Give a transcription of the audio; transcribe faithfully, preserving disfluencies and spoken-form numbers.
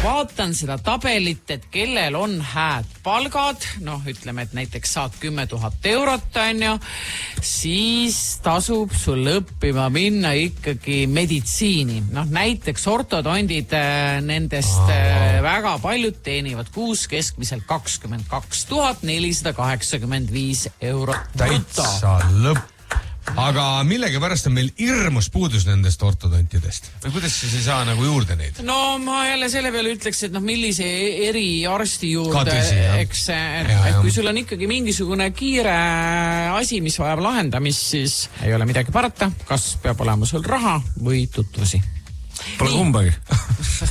vaatan seda tabelit, et kellel on hääd palgad, noh, ütleme, et näiteks saad kümme tuhat eurot, on ju, siis tasub sul õppima minna ikkagi meditsiini. Noh, näiteks ortodondid nendest Aa. väga paljud teenivad kuus keskmiselt kakskümmend kaks tuhat nelisada kaheksakümmend viis eurot. Täitsa lõpp. Aga millegi pärast on meil hirmus puudus nendest ortodontidest? Või kuidas siis ei saa nagu juurde neid? No ma jälle selle peale ütleks, et noh, millise eriarsti juurde, Kadrisi, eks, et, ja, et kui sul on ikkagi mingisugune kiire asi, mis vajab lahendamist, siis ei ole midagi parata. Kas peab olema sul raha või tutvusi? Pole kumbagi.